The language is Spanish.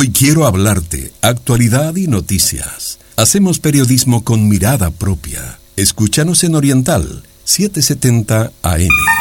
Hoy quiero hablarte, actualidad y noticias. Hacemos periodismo con mirada propia. Escúchanos en Oriental 770 AM.